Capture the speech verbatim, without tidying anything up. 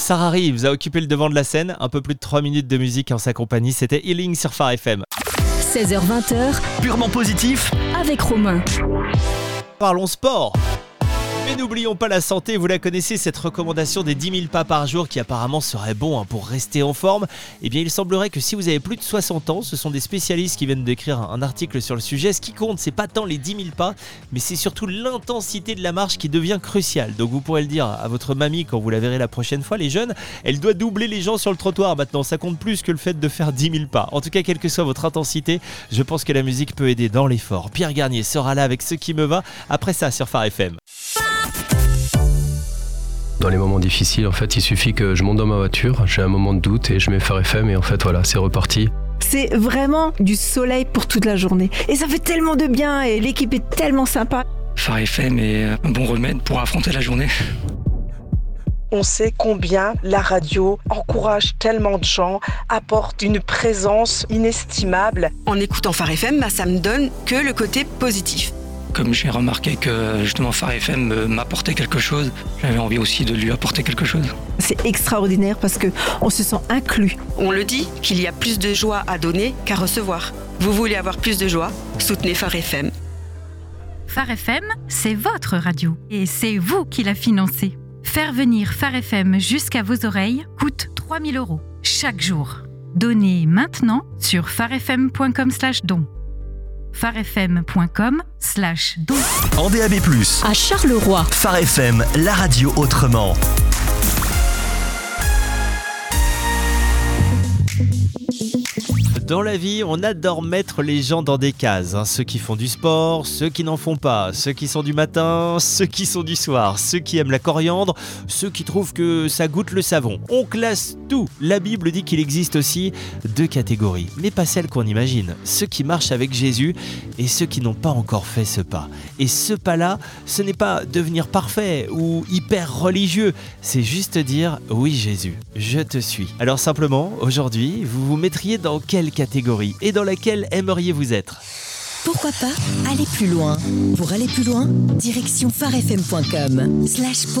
Sarah Reeves a occupé le devant de la scène. Un peu plus de trois minutes de musique en sa compagnie. C'était Healing sur Phare F M. seize heures vingt, purement positif avec Romain. Parlons sport. Mais n'oublions pas la santé, vous la connaissez, cette recommandation des dix mille pas par jour qui apparemment serait bon hein, pour rester en forme. Eh bien il semblerait que si vous avez plus de soixante ans, ce sont des spécialistes qui viennent d'écrire un article sur le sujet. Ce qui compte, c'est pas tant les dix mille pas, mais c'est surtout l'intensité de la marche qui devient cruciale. Donc vous pourrez le dire à votre mamie quand vous la verrez la prochaine fois, les jeunes, elle doit doubler les gens sur le trottoir maintenant. Ça compte plus que le fait de faire dix mille pas. En tout cas, quelle que soit votre intensité, je pense que la musique peut aider dans l'effort. Pierre Garnier sera là avec Ce qui me va, après ça sur Phare F M. Dans les moments difficiles, en fait, il suffit que je monte dans ma voiture, j'ai un moment de doute et je mets Phare F M et en fait, voilà, c'est reparti. C'est vraiment du soleil pour toute la journée. Et ça fait tellement de bien et l'équipe est tellement sympa. Phare F M est un bon remède pour affronter la journée. On sait combien la radio encourage tellement de gens, apporte une présence inestimable. En écoutant Phare F M, bah, ça me donne que le côté positif. Comme j'ai remarqué que justement Phare F M m'apportait quelque chose, j'avais envie aussi de lui apporter quelque chose. C'est extraordinaire parce qu'on se sent inclus. On le dit, qu'il y a plus de joie à donner qu'à recevoir. Vous voulez avoir plus de joie ? Soutenez Phare F M. Phare F M, c'est votre radio et c'est vous qui la financez. Faire venir Phare F M jusqu'à vos oreilles coûte trois mille euros chaque jour. Donnez maintenant sur pharefm point com slash don. pharefm point com slash don. En D A B plus, À Charleroi. Phare F M, la radio autrement. Dans la vie, on adore mettre les gens dans des cases. Hein. Ceux qui font du sport, ceux qui n'en font pas, ceux qui sont du matin, ceux qui sont du soir, ceux qui aiment la coriandre, ceux qui trouvent que ça goûte le savon. On classe tout. La Bible dit qu'il existe aussi deux catégories, mais pas celles qu'on imagine. Ceux qui marchent avec Jésus et ceux qui n'ont pas encore fait ce pas. Et ce pas-là, ce n'est pas devenir parfait ou hyper religieux. C'est juste dire « Oui Jésus, je te suis ». Alors simplement, aujourd'hui, vous vous mettriez dans quelle catégorie et dans laquelle aimeriez-vous être ? Pourquoi pas aller plus loin ? Pour aller plus loin, direction pharefm point com slash